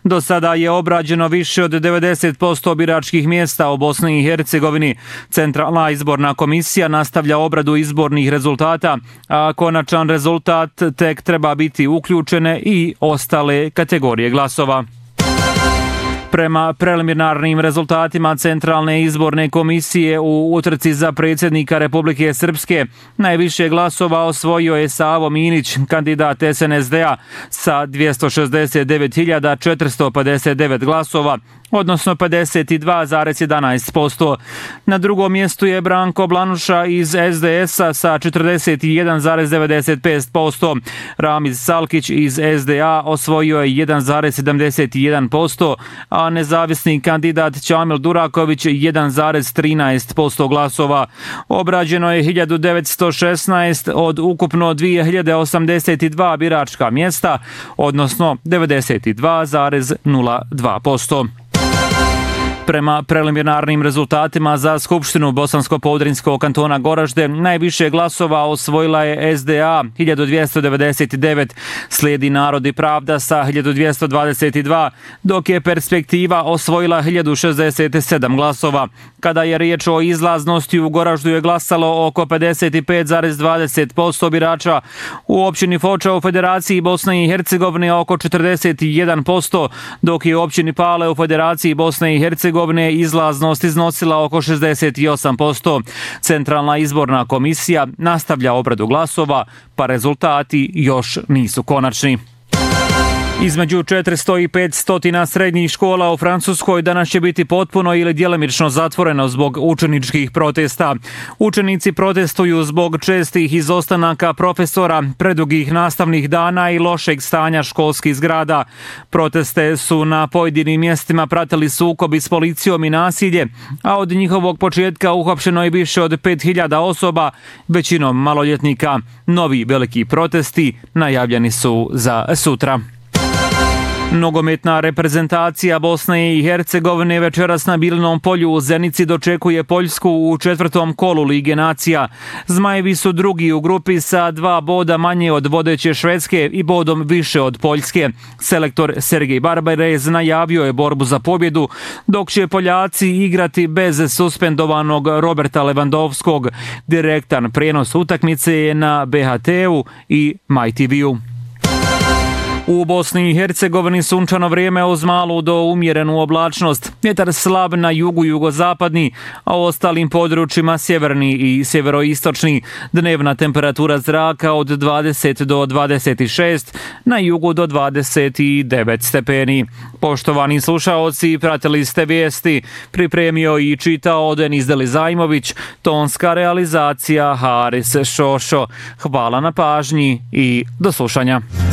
Do sada je obrađeno više od 90% biračkih mjesta u Bosni i Hercegovini. Centralna izborna komisija nastavlja obradu izbornih rezultata, a konačan rezultat tek treba biti uključene i ostale kategorije glasova. Prema preliminarnim rezultatima Centralne izborne komisije u utrci za predsjednika Republike Srpske najviše glasova osvojio je Savo Minić, kandidat SNSD-a sa 269.459 glasova, odnosno 52,11%. Na drugom mjestu je Branko Blanuša iz SDS-a sa 41,95%. Ramiz Salkić iz SDA osvojio je 1,71%, a nezavisni kandidat Čamil Duraković 1,13% glasova. Obrađeno je 1916 od ukupno 2082 biračka mjesta, odnosno 92,02%. Prema preliminarnim rezultatima za Skupštinu Bosansko-Podrinjskog kantona Goražde najviše glasova osvojila je SDA 1299, slijedi Narod i pravda sa 1222, dok je Perspektiva osvojila 1067 glasova. Kada je riječ o izlaznosti, u Goraždu je glasalo oko 55,20% birača, u općini Foča u Federaciji Bosne i Hercegovine oko 41%, dok je u općini Pale u Federaciji Bosne i Hercegovine izlaznost iznosila oko 68%. Centralna izborna komisija nastavlja obradu glasova, pa rezultati još nisu konačni. Između 400 i 500 srednjih škola u Francuskoj danas će biti potpuno ili djelomično zatvoreno zbog učeničkih protesta. Učenici protestuju zbog čestih izostanaka profesora, predugih nastavnih dana i lošeg stanja školskih zgrada. Proteste su na pojedinim mjestima pratili sukobi s policijom i nasilje, a od njihovog početka uhapšeno je više od 5000 osoba, većinom maloljetnika. Novi veliki protesti najavljeni su za sutra. Nogometna reprezentacija Bosne i Hercegovine večeras na Bilinom polju u Zenici dočekuje Poljsku u 4. kolu Lige nacija. Zmajevi su drugi u grupi sa 2 boda manje od vodeće Švedske i bodom više od Poljske. Selektor Sergej Barbarez najavio je borbu za pobjedu, dok će Poljaci igrati bez suspendovanog Roberta Lewandowskog. Direktan prijenos utakmice je na BHT-u i MyTV-u. U Bosni i Hercegovini sunčano vrijeme uz malu do umjerenu oblačnost. Vjetar slab na jugu jugozapadni, a u ostalim područjima sjeverni i sjeveroistočni. Dnevna temperatura zraka od 20 do 26, na jugu do 29 stepeni. Poštovani slušaoci, pratili ste vijesti. Pripremio i čitao Denis Delizajmović, tonska realizacija Haris Šošo. Hvala na pažnji i do slušanja.